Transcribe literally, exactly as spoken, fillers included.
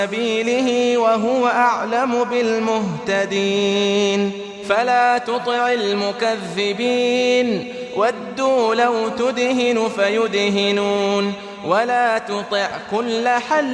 سبيله وهو أعلم بالمهتدين فلا تطع المكذبين ودوا لو تدهن فيدهنون ولا تطع كل حل